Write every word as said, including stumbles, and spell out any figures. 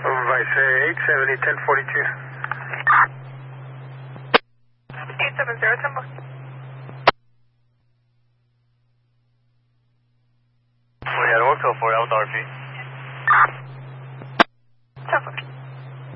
Vice eight seventy, ten forty-two. eight seven zero, Temple. We had Oakville for Alpha R P.